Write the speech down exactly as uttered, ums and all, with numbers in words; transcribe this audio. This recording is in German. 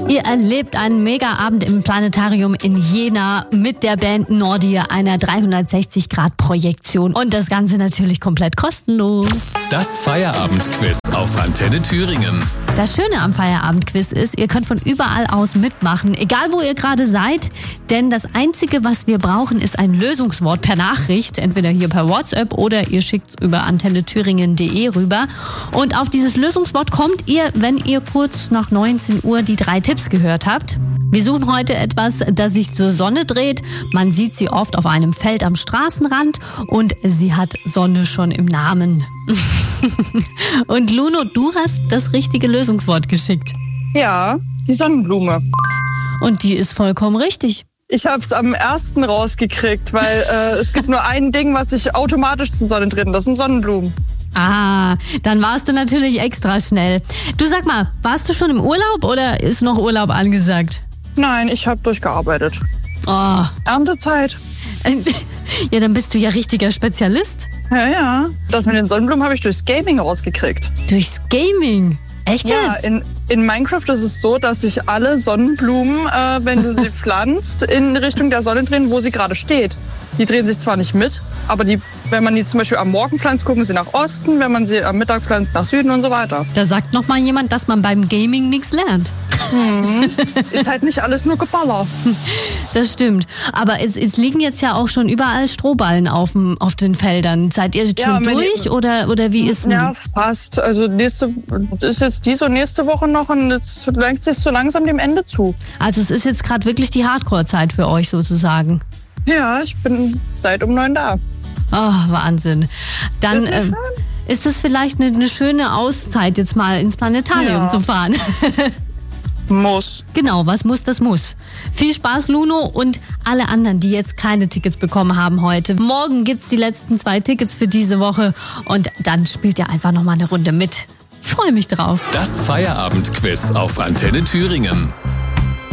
Ihr erlebt einen Mega-Abend im Planetarium in Jena mit der Band Nordia, einer dreihundertsechzig Grad Projektion. Und das Ganze natürlich komplett kostenlos. Das Feierabendquiz auf Antenne Thüringen. Das Schöne am Feierabendquiz ist, ihr könnt von überall aus mitmachen, egal wo ihr gerade seid. Denn das Einzige, was wir brauchen, ist ein Lösungswort per Nachricht. Entweder hier per WhatsApp oder ihr schickt es über antenne thüringen punkt de rüber. Und auf dieses Lösungswort kommt ihr, wenn ihr kurz nach neunzehn Uhr die drei Tipps gehört habt. Wir suchen heute etwas, das sich zur Sonne dreht. Man sieht sie oft auf einem Feld am Straßenrand und sie hat Sonne schon im Namen. Und Luno, du hast das richtige Lösungswort geschickt. Ja, die Sonnenblume. Und die ist vollkommen richtig. Ich habe es am ersten rausgekriegt, weil äh, es gibt nur ein Ding, was sich automatisch zur Sonne dreht. Das sind Sonnenblumen. Ah, dann warst du natürlich extra schnell. Du, sag mal, warst du schon im Urlaub oder ist noch Urlaub angesagt? Nein, ich habe durchgearbeitet. Oh. Erntezeit. Ja, dann bist du ja richtiger Spezialist. Ja, ja. Das mit den Sonnenblumen habe ich durchs Gaming rausgekriegt. Durchs Gaming? Echt Ja, jetzt? in, in Minecraft ist es so, dass sich alle Sonnenblumen, äh, wenn du sie pflanzt, in Richtung der Sonne drehen, wo sie gerade steht. Die drehen sich zwar nicht mit, aber die, wenn man die zum Beispiel am Morgen pflanzt, gucken sie nach Osten, wenn man sie am Mittag pflanzt, nach Süden und so weiter. Da sagt noch mal jemand, dass man beim Gaming nichts lernt. Mhm. Ist halt nicht alles nur Geballer. Das stimmt. Aber es, es liegen jetzt ja auch schon überall Strohballen auf, dem, auf den Feldern. Seid ihr jetzt Ja, schon durch die, oder, oder wie ist denn? Ja, fast. Also nächste ist jetzt diese und nächste Woche noch und jetzt neigt sich so langsam dem Ende zu. Also es ist jetzt gerade wirklich die Hardcore-Zeit für euch sozusagen. Ja, ich bin seit um neun da. Oh, Wahnsinn. Dann Ist nicht ähm, schön? ist es vielleicht eine, eine schöne Auszeit, jetzt mal ins Planetarium Ja. zu fahren. Muss. Genau, was muss, das muss. Viel Spaß, Luno, und alle anderen, die jetzt keine Tickets bekommen haben heute. Morgen gibt's die letzten zwei Tickets für diese Woche und dann spielt ihr einfach nochmal eine Runde mit. Ich freue mich drauf. Das Feierabendquiz auf Antenne Thüringen.